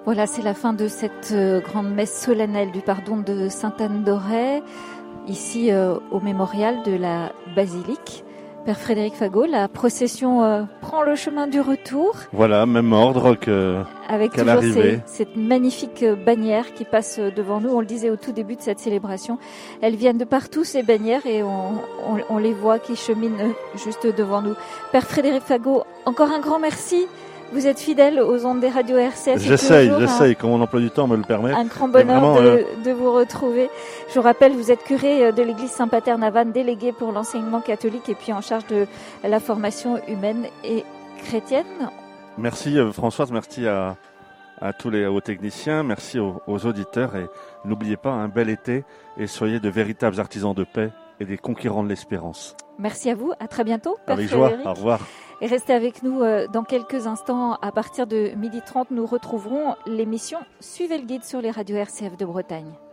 Voilà, c'est la fin de cette grande messe solennelle du pardon de Sainte-Anne d'Auray, ici au mémorial de la basilique. Père Frédéric Fagot, la procession prend le chemin du retour. Voilà, même ordre avec qu'à toujours l'arrivée. cette magnifique bannière qui passe devant nous. On le disait au tout début de cette célébration. Elles viennent de partout, ces bannières, et on les voit qui cheminent juste devant nous. Père Frédéric Fagot, encore un grand merci. Vous êtes fidèle aux ondes des radios RCF. J'essaye, comme mon emploi du temps me le permet. Un grand bonheur de vous retrouver. Je vous rappelle, vous êtes curé de l'église Saint-Pater-Navanne, délégué pour l'enseignement catholique et puis en charge de la formation humaine et chrétienne. Merci Françoise, merci à tous aux techniciens, merci aux auditeurs et n'oubliez pas un bel été et soyez de véritables artisans de paix et des conquérants de l'espérance. Merci à vous, à très bientôt. Père Avec joie, Frédéric. au revoir. Et restez avec nous dans quelques instants. À partir de 12h30, nous retrouverons l'émission Suivez le guide sur les radios RCF de Bretagne.